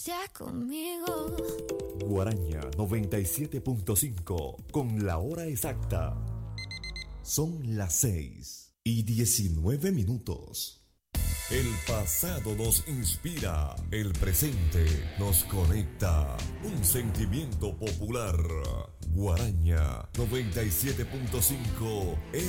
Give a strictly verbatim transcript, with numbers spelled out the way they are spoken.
Ya conmigo. Guaraña noventa y siete punto cinco con la hora exacta. Son las seis y diecinueve minutos. El pasado nos inspira, el presente nos conecta. Un sentimiento popular. Guaraña noventa y siete punto cinco